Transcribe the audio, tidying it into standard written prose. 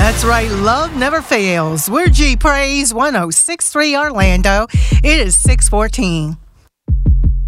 That's right. Love never fails. We're G Praise 106.3 Orlando. It is 6:14.